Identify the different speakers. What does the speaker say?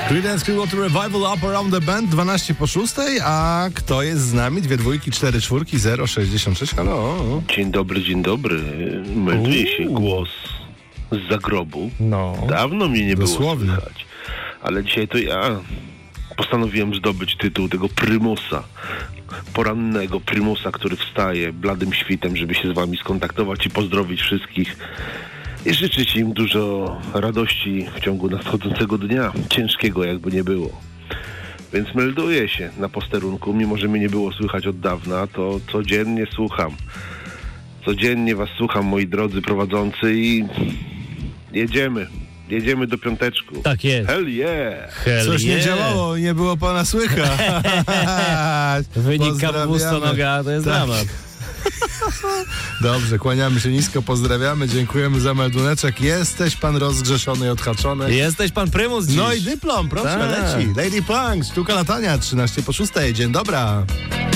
Speaker 1: Creedence Clearwater Revival, Up Around the Bend, 12 po 6, a kto jest z nami? 2 dwójki, 4 czwórki, 066, halo.
Speaker 2: Dzień dobry. Melduje się głos z zagrobu.
Speaker 1: No.
Speaker 2: Dawno mnie nie
Speaker 1: Dosłownie.
Speaker 2: było słychać. Ale dzisiaj to ja postanowiłem zdobyć tytuł tego prymusa. Porannego prymusa, który wstaje bladym świtem, żeby się z wami skontaktować i pozdrowić wszystkich. I życzyć im dużo radości w ciągu nadchodzącego dnia. Ciężkiego jakby nie było. Więc melduję się na posterunku, mimo że mnie nie było słychać od dawna, to codziennie słucham. Codziennie was słucham, moi drodzy prowadzący, i jedziemy do piąteczku.
Speaker 3: Tak jest.
Speaker 2: Hell yeah!
Speaker 1: Coś nie działało, nie było pana słychać.
Speaker 3: Wynik kawu-stonoga to jest dramat.
Speaker 1: Dobrze, kłaniamy się nisko, pozdrawiamy, dziękujemy za melduneczek. Jesteś pan rozgrzeszony i odhaczony.
Speaker 3: Jesteś pan prymus dziś.
Speaker 1: No i dyplom, proszę,
Speaker 3: Tak.
Speaker 1: leci. Lady Plank, sztuka latania, 13 po 6. Dzień dobry.